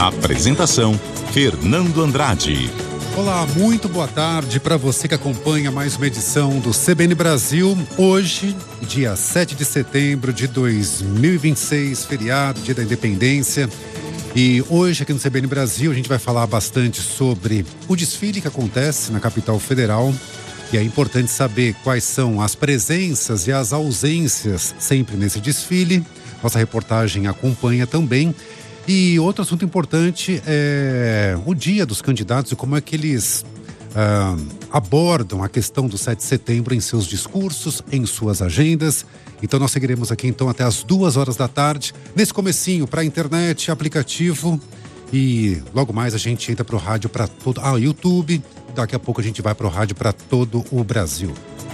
Apresentação: Fernando Andrade. Olá, muito boa tarde para você que acompanha mais uma edição do CBN Brasil. Hoje, dia 7 de setembro de 2026, feriado, dia da independência. E hoje aqui no CBN Brasil a gente vai falar bastante sobre o desfile que acontece na capital federal. E é importante saber quais são as presenças e as ausências sempre nesse desfile. Nossa reportagem acompanha também. E outro assunto importante é o dia dos candidatos e como é que eles abordam a questão do 7 de setembro em seus discursos, em suas agendas. Então nós seguiremos aqui até as 2 horas da tarde, nesse comecinho para a internet, aplicativo, e logo mais a gente entra para o rádio para todo... YouTube, daqui a pouco a gente vai para o rádio para todo o Brasil.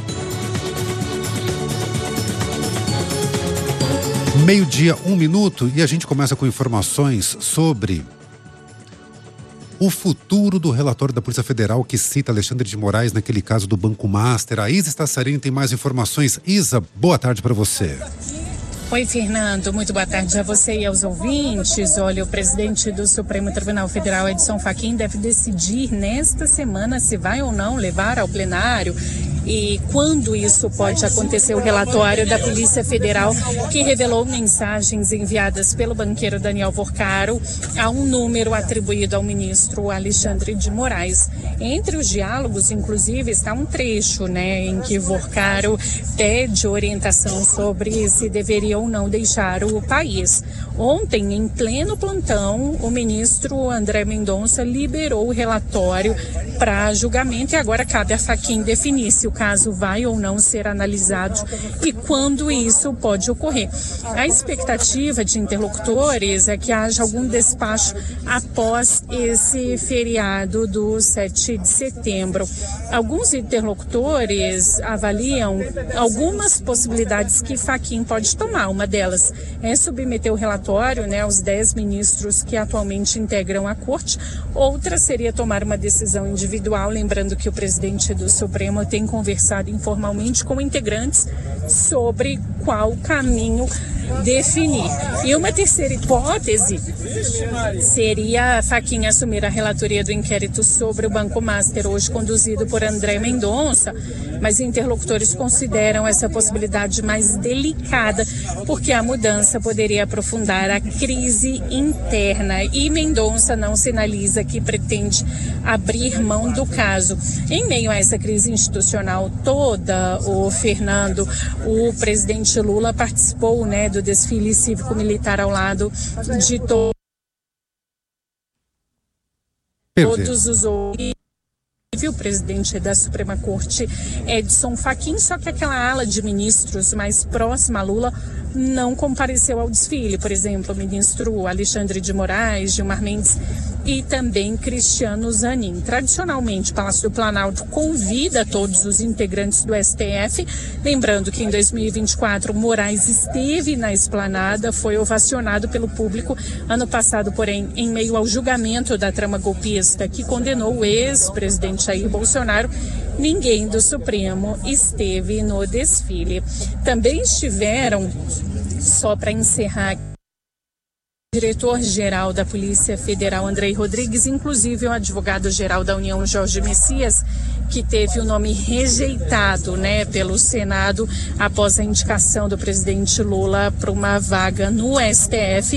Meio-dia, 1 minuto, e a gente começa com informações sobre o futuro do relatório da Polícia Federal que cita Alexandre de Moraes naquele caso do Banco Master. A Isa Stassarini tem mais informações. Isa, boa tarde para você. Oi, Fernando. Muito boa tarde a você e aos ouvintes. Olha, o presidente do Supremo Tribunal Federal, Edson Fachin, deve decidir nesta semana se vai ou não levar ao plenário e quando isso pode acontecer, o relatório da Polícia Federal que revelou mensagens enviadas pelo banqueiro Daniel Vorcaro a um número atribuído ao ministro Alexandre de Moraes. Entre os diálogos, inclusive, está um trecho, em que Vorcaro pede orientação sobre se deveria ou não deixar o país. Ontem, em pleno plantão, o ministro André Mendonça liberou o relatório para julgamento e agora cabe a Fachin definir se o caso vai ou não ser analisado e quando isso pode ocorrer. A expectativa de interlocutores é que haja algum despacho após esse feriado do 7 de setembro. Alguns interlocutores avaliam algumas possibilidades que Fachin pode tomar. Uma delas é submeter o relatório aos 10 ministros que atualmente integram a corte. Outra seria tomar uma decisão individual, lembrando que o presidente do Supremo tem conversado informalmente com integrantes sobre qual caminho definir. E uma terceira hipótese seria Fachin assumir a relatoria do inquérito sobre o Banco Master, hoje conduzido por André Mendonça, mas interlocutores consideram essa possibilidade mais delicada, porque a mudança poderia aprofundar a crise interna e Mendonça não sinaliza que pretende abrir mão do caso. Em meio a essa crise institucional toda, o Fernando, o presidente Lula participou do desfile cívico-militar ao lado de todos os outros. O presidente da Suprema Corte, Edson Fachin, só que aquela ala de ministros mais próxima a Lula não compareceu ao desfile. Por exemplo, o ministro Alexandre de Moraes, Gilmar Mendes e também Cristiano Zanin. Tradicionalmente, o Palácio do Planalto convida todos os integrantes do STF, lembrando que em 2024 Moraes esteve na esplanada, foi ovacionado pelo público. Ano passado, porém, em meio ao julgamento da trama golpista que condenou o ex-presidente Jair Bolsonaro, ninguém do Supremo esteve no desfile. Também estiveram, só para encerrar, o diretor-geral da Polícia Federal, Andrei Rodrigues, inclusive o advogado-geral da União, Jorge Messias, que teve o nome rejeitado pelo Senado após a indicação do presidente Lula para uma vaga no STF.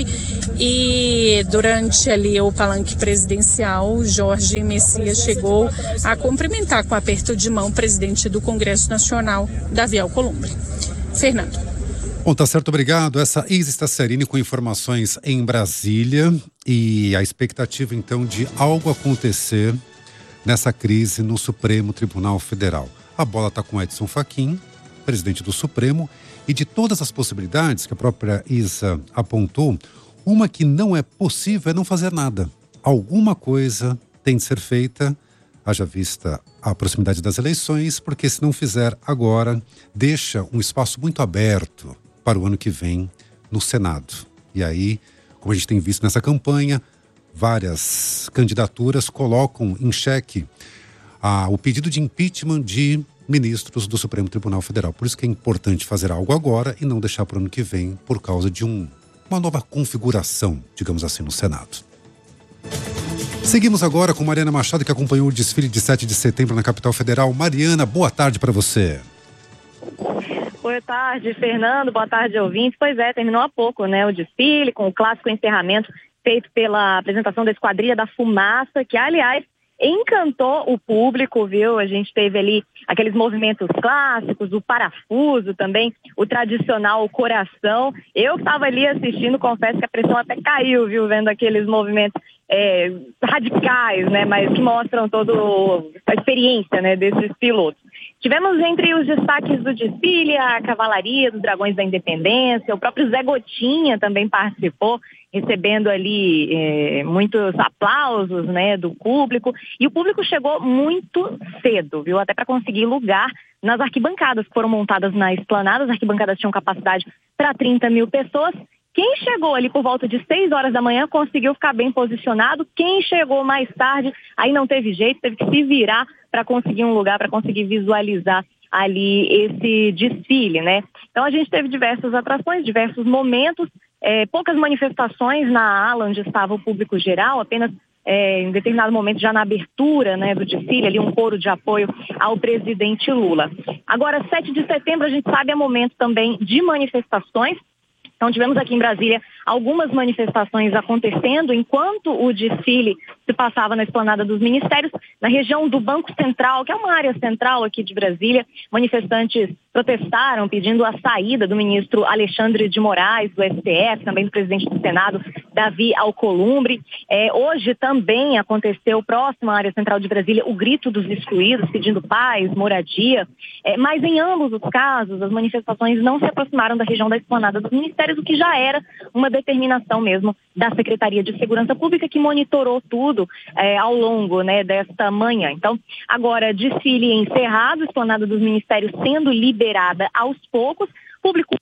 E durante ali o palanque presidencial, Jorge Messias chegou a cumprimentar com aperto de mão o presidente do Congresso Nacional, Davi Alcolumbre. Fernando. Bom, tá certo, obrigado. Essa Isa Stassarini com informações em Brasília e a expectativa então de algo acontecer nessa crise no Supremo Tribunal Federal. A bola está com Edson Fachin, presidente do Supremo, e de todas as possibilidades que a própria Isa apontou, uma que não é possível é não fazer nada. Alguma coisa tem de ser feita, haja vista a proximidade das eleições, porque se não fizer agora, deixa um espaço muito aberto para o ano que vem no Senado. E aí, como a gente tem visto nessa campanha, várias candidaturas colocam em xeque o pedido de impeachment de ministros do Supremo Tribunal Federal. Por isso que é importante fazer algo agora e não deixar para o ano que vem por causa de uma nova configuração, digamos assim, no Senado. Seguimos agora com Mariana Machado, que acompanhou o desfile de 7 de setembro na capital federal. Mariana, boa tarde para você. Boa tarde, Fernando. Boa tarde, ouvintes. Pois é, terminou há pouco, né, o desfile com o clássico encerramento feito pela apresentação da Esquadrilha da Fumaça, que, aliás, encantou o público, viu? A gente teve ali aqueles movimentos clássicos, o parafuso também, o tradicional coração. Eu estava ali assistindo, confesso que a pressão até caiu, viu? Vendo aqueles movimentos radicais, né? Mas que mostram toda a experiência, né, desses pilotos. Tivemos entre os destaques do desfile a Cavalaria dos Dragões da Independência, o próprio Zé Gotinha também participou, recebendo ali muitos aplausos, né, do público. E o público chegou muito cedo, viu? Até para conseguir lugar nas arquibancadas que foram montadas na esplanada. As arquibancadas tinham capacidade para 30 mil pessoas. Quem chegou ali por volta de 6 horas da manhã conseguiu ficar bem posicionado. Quem chegou mais tarde, aí não teve jeito, teve que se virar para conseguir um lugar, para conseguir visualizar ali esse desfile, né? Então a gente teve diversas atrações, diversos momentos, poucas manifestações na ala onde estava o público geral, apenas em determinado momento já na abertura, né, do desfile, ali um coro de apoio ao presidente Lula. Agora, 7 de setembro, a gente sabe, é momento também de manifestações. Então, tivemos aqui em Brasília algumas manifestações acontecendo enquanto o desfile se passava na esplanada dos ministérios. Na região do Banco Central, que é uma área central aqui de Brasília, manifestantes protestaram pedindo a saída do ministro Alexandre de Moraes, do STF, também do presidente do Senado, Davi Alcolumbre. Hoje também aconteceu, próximo à área central de Brasília, o grito dos excluídos, pedindo paz, moradia. Mas em ambos os casos, as manifestações não se aproximaram da região da esplanada dos ministérios, o que já era uma determinação mesmo da Secretaria de Segurança Pública, que monitorou tudo ao longo, né, desta manhã. Então, agora, desfile encerrado, esplanada dos ministérios sendo liberada aos poucos, público...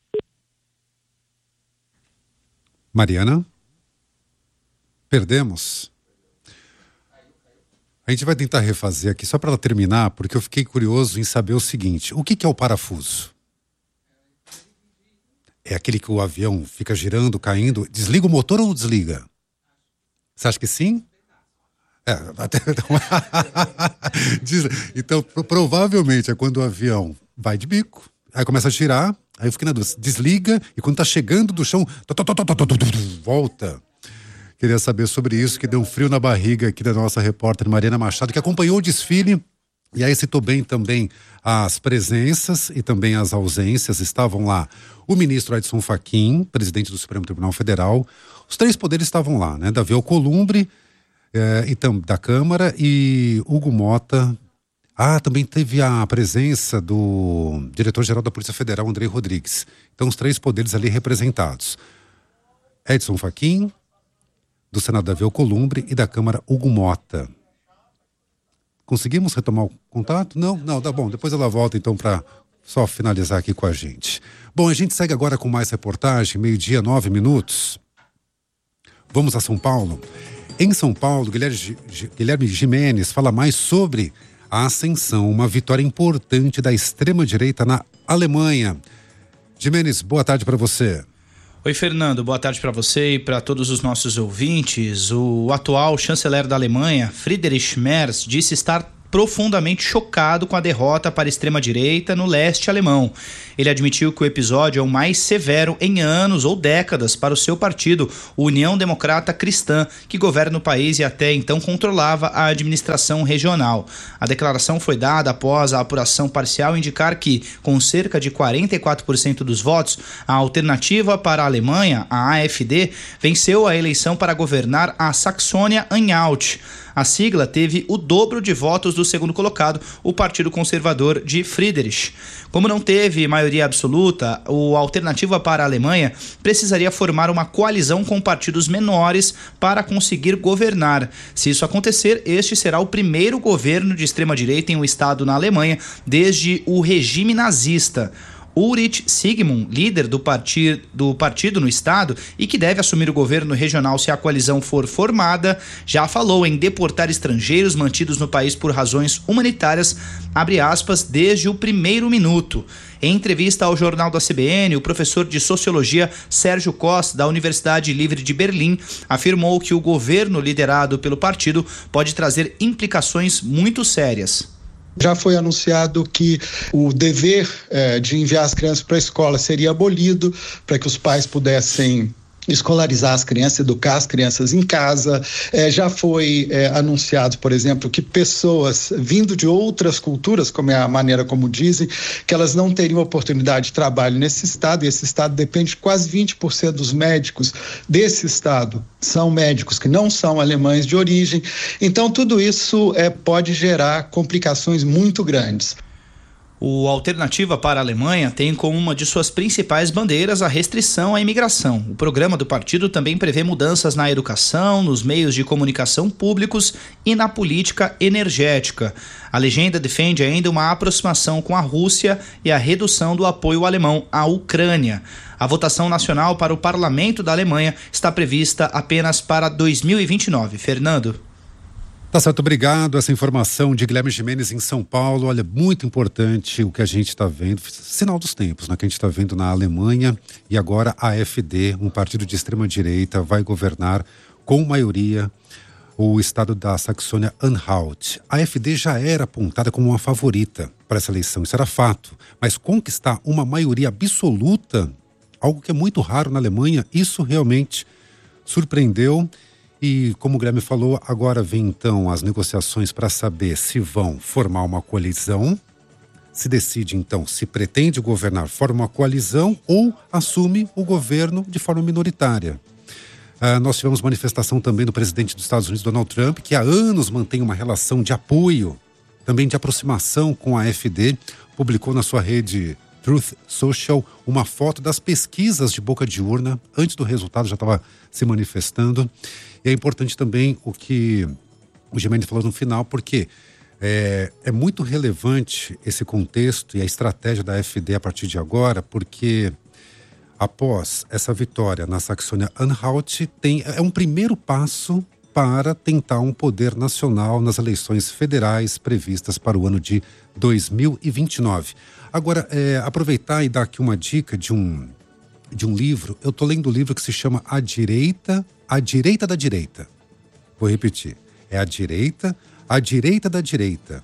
Mariana? Perdemos? A gente vai tentar refazer aqui, só para ela terminar, porque eu fiquei curioso em saber o seguinte: o que é o parafuso? É aquele que o avião fica girando, caindo, desliga o motor ou não desliga? Você acha que sim? Então, provavelmente é quando o avião vai de bico, aí começa a girar, aí eu fiquei na dúvida, desliga, e quando tá chegando do chão, volta. Queria saber sobre isso, que deu um frio na barriga aqui da nossa repórter Mariana Machado, que acompanhou o desfile. E aí citou bem também as presenças e também as ausências. Estavam lá o ministro Edson Fachin, presidente do Supremo Tribunal Federal. Os 3 poderes estavam lá, né? Davi Alcolumbre, da Câmara, e Hugo Mota. Também teve a presença do diretor-geral da Polícia Federal, Andrei Rodrigues. Então, os 3 poderes ali representados. Edson Fachin, do Senado Davi Alcolumbre, e da Câmara Hugo Mota. Conseguimos retomar o contato? Não, tá bom. Depois ela volta, então, para só finalizar aqui com a gente. Bom, a gente segue agora com mais reportagem, 12:09. Vamos a São Paulo. Em São Paulo, Guilherme Gimenez fala mais sobre a ascensão, uma vitória importante da extrema-direita na Alemanha. Gimenez, boa tarde para você. Oi, Fernando, boa tarde para você e para todos os nossos ouvintes. O atual chanceler da Alemanha, Friedrich Merz, disse estar profundamente chocado com a derrota para a extrema-direita no leste alemão. Ele admitiu que o episódio é o mais severo em anos ou décadas para o seu partido, União Democrata Cristã, que governa o país e até então controlava a administração regional. A declaração foi dada após a apuração parcial indicar que, com cerca de 44% dos votos, a Alternativa para a Alemanha, a AfD, venceu a eleição para governar a Saxônia-Anhalt. A sigla teve o dobro de votos do segundo colocado, o Partido Conservador de Friedrich. Como não teve maioria absoluta, o Alternativa para a Alemanha precisaria formar uma coalizão com partidos menores para conseguir governar. Se isso acontecer, este será o primeiro governo de extrema-direita em um estado na Alemanha desde o regime nazista. Ulrich Sigmund, líder do partido no estado e que deve assumir o governo regional se a coalizão for formada, já falou em deportar estrangeiros mantidos no país por razões humanitárias, abre aspas, desde o primeiro minuto. Em entrevista ao Jornal da CBN, o professor de Sociologia Sérgio Costa, da Universidade Livre de Berlim, afirmou que o governo liderado pelo partido pode trazer implicações muito sérias. Já foi anunciado que o dever de enviar as crianças para a escola seria abolido para que os pais pudessem escolarizar as crianças, educar as crianças em casa. Já foi anunciado, por exemplo, que pessoas vindo de outras culturas, como é a maneira como dizem, que elas não teriam oportunidade de trabalho nesse estado, e esse estado depende de quase 20% dos médicos desse estado são médicos que não são alemães de origem. Então tudo isso pode gerar complicações muito grandes. O Alternativa para a Alemanha tem como uma de suas principais bandeiras a restrição à imigração. O programa do partido também prevê mudanças na educação, nos meios de comunicação públicos e na política energética. A legenda defende ainda uma aproximação com a Rússia e a redução do apoio alemão à Ucrânia. A votação nacional para o Parlamento da Alemanha está prevista apenas para 2029. Fernando? Tá certo, obrigado. Essa informação de Guilherme Gimenez em São Paulo, olha, muito importante o que a gente está vendo, sinal dos tempos, né, que a gente está vendo na Alemanha, e agora a AfD, um partido de extrema-direita, vai governar com maioria o estado da Saxônia-Anhalt. A AfD já era apontada como uma favorita para essa eleição, isso era fato, mas conquistar uma maioria absoluta, algo que é muito raro na Alemanha, isso realmente surpreendeu. E, como o Guilherme falou, agora vem então as negociações para saber se vão formar uma coalizão, se decide então se pretende governar, forma uma coalizão ou assume o governo de forma minoritária. Nós tivemos manifestação também do presidente dos Estados Unidos, Donald Trump, que há anos mantém uma relação de apoio, também de aproximação com a AfD, publicou na sua rede Truth Social uma foto das pesquisas de boca de urna, antes do resultado já estava se manifestando. E é importante também o que o Gimenez falou no final, porque é muito relevante esse contexto e a estratégia da AfD a partir de agora, porque após essa vitória na Saxônia-Anhalt, é um primeiro passo para tentar um poder nacional nas eleições federais previstas para o ano de 2029. Agora, aproveitar e dar aqui uma dica de um livro. Eu estou lendo um livro que se chama A Direita da Direita. Vou repetir. É A Direita da Direita.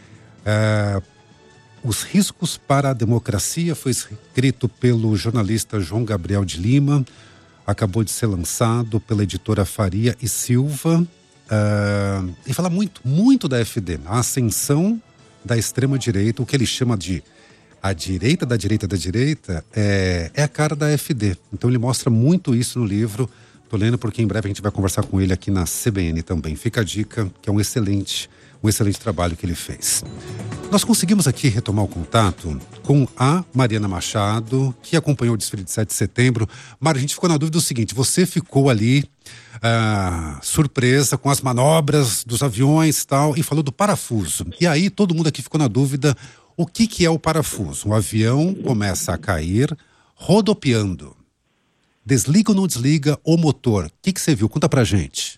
Os Riscos para a Democracia, foi escrito pelo jornalista João Gabriel de Lima, acabou de ser lançado pela editora Faria e Silva, e fala muito da AfD, a ascensão da extrema-direita, o que ele chama de a direita da direita da direita, é a cara da AfD. Então ele mostra muito isso no livro. Tô lendo porque em breve a gente vai conversar com ele aqui na CBN também. Fica a dica, que é um excelente trabalho que ele fez. Nós conseguimos aqui retomar o contato com a Mariana Machado, que acompanhou o desfile de 7 de setembro. Mara, a gente ficou na dúvida do seguinte: você ficou ali surpresa com as manobras dos aviões e tal, e falou do parafuso. E aí todo mundo aqui ficou na dúvida, o que é o parafuso? O avião começa a cair rodopiando. Desliga ou não desliga o motor? O que você viu? Conta pra gente.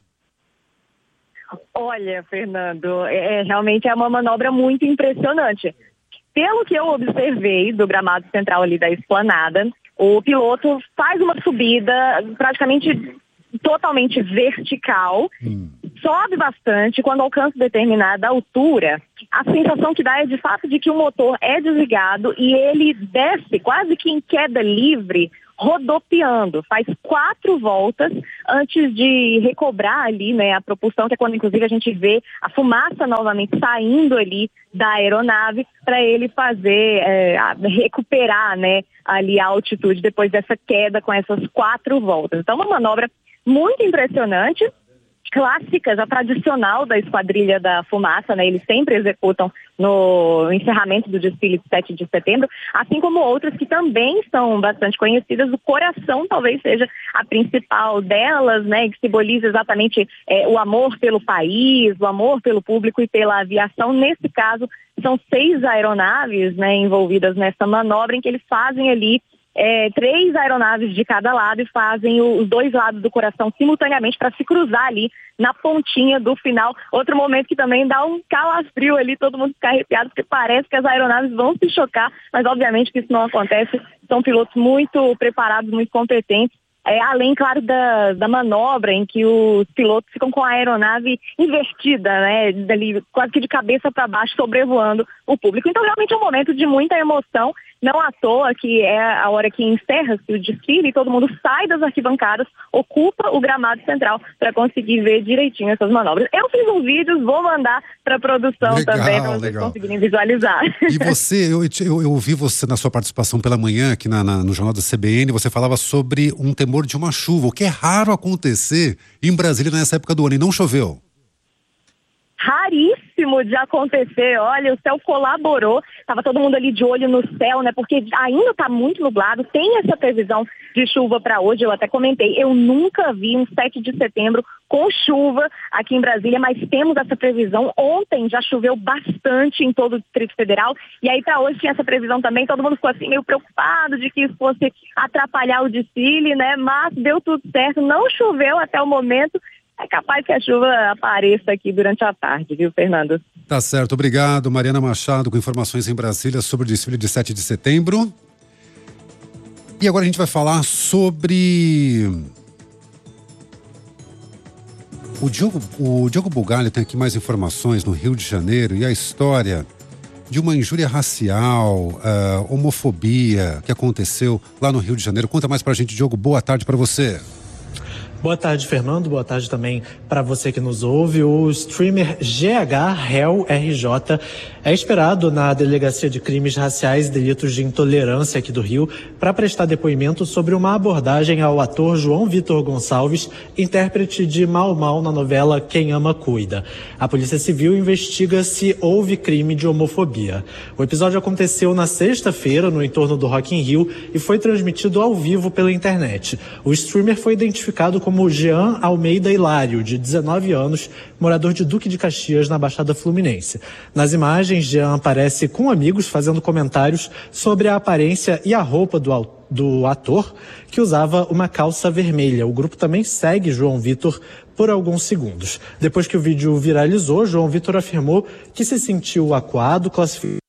Olha, Fernando, realmente é uma manobra muito impressionante. Pelo que eu observei do gramado central ali da esplanada, o piloto faz uma subida praticamente totalmente vertical, sobe bastante, quando alcança determinada altura, a sensação que dá é de fato de que o motor é desligado e ele desce quase que em queda livre, rodopiando, faz 4 voltas antes de recobrar ali, né, a propulsão, que é quando inclusive a gente vê a fumaça novamente saindo ali da aeronave para ele fazer, recuperar, né, ali a altitude depois dessa queda com essas 4 voltas. Então uma manobra muito impressionante. clássica, já tradicional da Esquadrilha da Fumaça, né? Eles sempre executam no encerramento do desfile de 7 de setembro, assim como outras que também são bastante conhecidas. O Coração talvez seja a principal delas, né? Que simboliza exatamente o amor pelo país, o amor pelo público e pela aviação. Nesse caso, são 6 aeronaves, né, envolvidas nessa manobra, em que eles fazem ali 3 aeronaves de cada lado e fazem os 2 lados do Coração simultaneamente para se cruzar ali na pontinha do final. Outro momento que também dá um calafrio ali, todo mundo fica arrepiado, porque parece que as aeronaves vão se chocar, mas obviamente que isso não acontece. São pilotos muito preparados, muito competentes. Além, claro, da manobra em que os pilotos ficam com a aeronave invertida, né, dali, quase que de cabeça para baixo, sobrevoando o público. Então, realmente é um momento de muita emoção. Não à toa que é a hora que encerra-se o desfile e todo mundo sai das arquibancadas, ocupa o gramado central para conseguir ver direitinho essas manobras. Eu fiz uns vídeos, vou mandar para a produção também, para vocês conseguirem visualizar. E você, eu ouvi você na sua participação pela manhã aqui no Jornal da CBN, você falava sobre um temor de uma chuva, o que é raro acontecer em Brasília nessa época do ano, e não choveu. Raríssimo de acontecer. Olha, o céu colaborou, estava todo mundo ali de olho no céu, né, porque ainda está muito nublado, tem essa previsão de chuva para hoje. Eu até comentei, eu nunca vi um 7 de setembro com chuva aqui em Brasília, mas temos essa previsão. Ontem já choveu bastante em todo o Distrito Federal, e aí para hoje tinha essa previsão também. Todo mundo ficou assim meio preocupado de que isso fosse atrapalhar o desfile, né, mas deu tudo certo, não choveu até o momento. É capaz que a chuva apareça aqui durante a tarde, viu, Fernando? Tá certo, obrigado. Mariana Machado com informações em Brasília sobre o desfile de 7 de setembro. E agora a gente vai falar sobre... O Diogo Bugalho tem aqui mais informações no Rio de Janeiro e a história de uma injúria racial, homofobia que aconteceu lá no Rio de Janeiro. Conta mais pra gente, Diogo. Boa tarde pra você. Boa tarde, Fernando. Boa tarde também para você que nos ouve. O streamer GH, réu RJ, é esperado na Delegacia de Crimes Raciais e Delitos de Intolerância aqui do Rio para prestar depoimento sobre uma abordagem ao ator João Vitor Gonçalves, intérprete de Mau Mau na novela Quem Ama Cuida. A Polícia Civil investiga se houve crime de homofobia. O episódio aconteceu na sexta-feira no entorno do Rock in Rio e foi transmitido ao vivo pela internet. O streamer foi identificado como Jean Almeida Hilário, de 19 anos, morador de Duque de Caxias, na Baixada Fluminense. Nas imagens, Jean aparece com amigos fazendo comentários sobre a aparência e a roupa do ator, que usava uma calça vermelha. O grupo também segue João Vitor por alguns segundos. Depois que o vídeo viralizou, João Vitor afirmou que se sentiu acuado, classificado.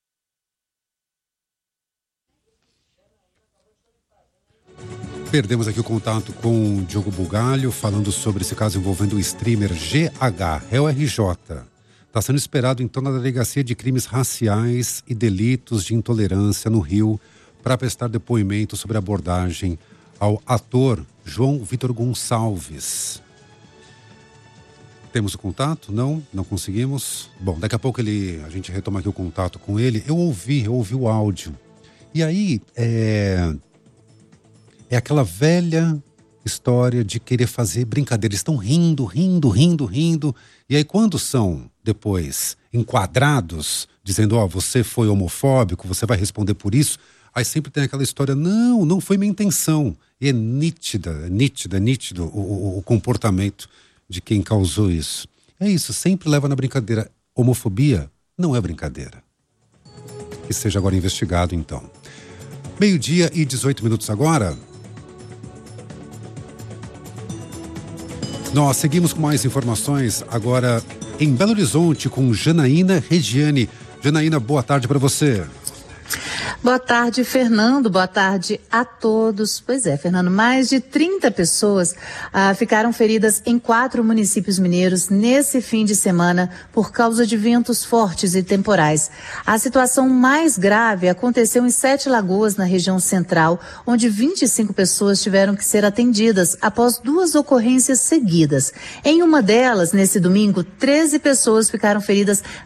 Perdemos aqui o contato com o Diogo Bugalho, falando sobre esse caso envolvendo o streamer GH, réu RJ. Está sendo esperado, então, na Delegacia de Crimes Raciais e Delitos de Intolerância no Rio, para prestar depoimento sobre a abordagem ao ator João Vitor Gonçalves. Temos o contato? Não conseguimos. Bom, daqui a pouco a gente retoma aqui o contato com ele. Eu ouvi o áudio. E aí, é aquela velha história de querer fazer brincadeira. Eles estão rindo. E aí quando são depois enquadrados, dizendo, você foi homofóbico, você vai responder por isso, aí sempre tem aquela história, não foi minha intenção. E é nítido o comportamento de quem causou isso. É isso, sempre leva na brincadeira. Homofobia não é brincadeira. Que seja agora investigado, então. 12:18 agora. Nós seguimos com mais informações agora em Belo Horizonte com Janaína Regiane. Janaína, boa tarde para você. Boa tarde, Fernando. Boa tarde a todos. Pois é, Fernando, mais de 30 pessoas ficaram feridas em 4 municípios mineiros nesse fim de semana por causa de ventos fortes e temporais. A situação mais grave aconteceu em 7 Lagoas, na região central, onde 25 pessoas tiveram que ser atendidas após 2 ocorrências seguidas. Em uma delas, nesse domingo, 13 pessoas ficaram feridas